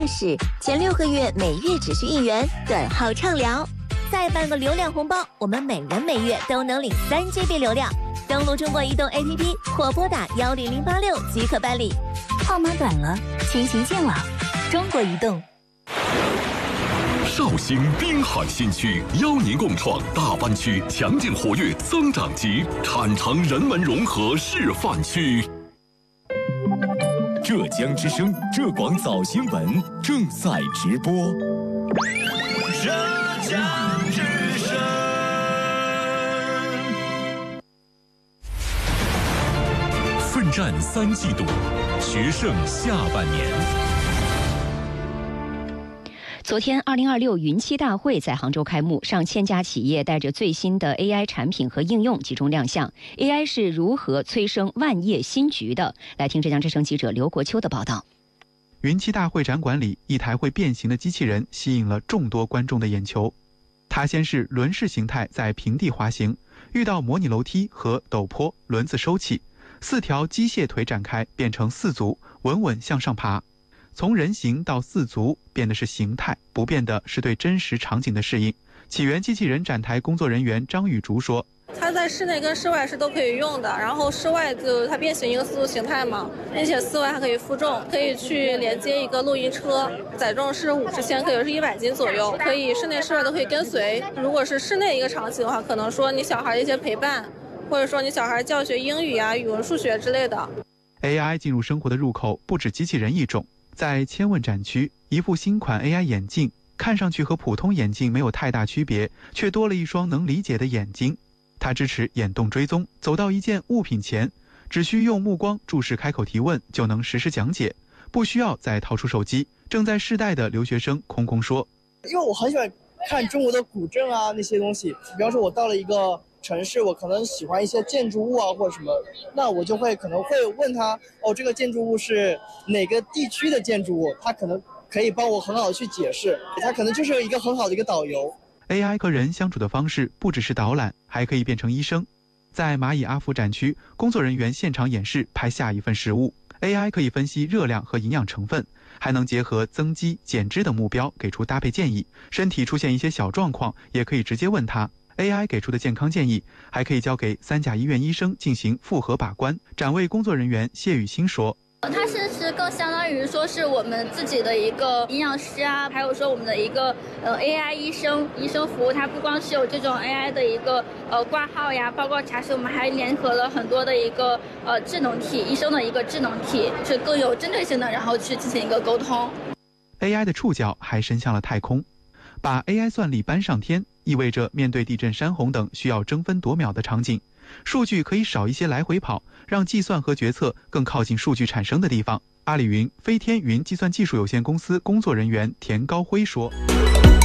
是前6个月每月只需1元，短号畅聊，再办个流量红包，我们每人每月都能领3GB 流量。登录中国移动 APP 或拨打10086即可办理。号码短了，亲情渐老。中国移动。 绍兴滨海新区邀您共创大湾区强劲活跃增长极产城人文融合示范区。 浙江之声浙广早新闻正在直播。 浙江之声。 奋战3季度，决胜下半年。 昨天，2026云栖大会在杭州开幕，上千家企业带着最新的 AI 产品和应用集中亮相。AI 是如何催生万业新局的？来听浙江之声记者刘国秋的报道。 云栖大会展馆里，一台会变形的机器人吸引了众多观众的眼球。它先是轮式形态在平地滑行，遇到模拟楼梯和陡坡，轮子收起，4条机械腿展开，变成4足，稳稳向上爬。从人形到4足，变的是形态，不变的是对真实场景的适应。起源机器人展台工作人员张雨竹说：“ 它在室内跟室外是都可以用的，然后室外就它变形一个4足形态嘛，并且室外还可以负重，可以去连接一个露营车，载重是50千克，也是100斤左右，可以室内室外都可以跟随。如果是室内一个场景的话，可能说你小孩一些陪伴，或者说你小孩教学英语啊、语文、数学之类的。” AI 进入生活的入口不止机器人一种。在千问展区，一副新款 AI 眼镜看上去和普通眼镜没有太大区别，却多了一双能理解的眼睛。它支持眼动追踪，走到一件物品前，只需用目光注视开口提问，就能实时讲解，不需要再掏出手机。正在试戴的留学生空空说：“ 因为我很喜欢看中国的古镇啊那些东西，比方说我到了一个城市，我可能喜欢一些建筑物啊或者什么，那我就可能会问他，这个建筑物是哪个地区的建筑物，他可能可以帮我很好的去解释，他可能就是一个很好的一个导游。” AI 和人相处的方式不只是导览，还可以变成医生。在蚂蚁阿福展区，工作人员现场演示拍下一份食物， AI 可以分析热量和营养成分，还能结合增肌减脂等目标给出搭配建议。身体出现一些小状况，也可以直接问他。AI 给出的健康建议还可以交给3甲医院医生进行复核把关。展位工作人员谢雨欣说：“ 它是更相当于说是我们自己的一个营养师啊，还有说我们的一个AI 医生服务。它不光是有这种 AI 的一个挂号呀、报告查询，我们还联合了很多的一个智能体，医生的一个智能体，是更有针对性的，然后去进行一个沟通。” AI 的触角还伸向了太空，把 AI 算力搬上天，意味着面对地震、山洪等需要争分夺秒的场景，数据可以少一些来回跑，让计算和决策更靠近数据产生的地方。阿里云飞天云计算技术有限公司工作人员田高辉说：“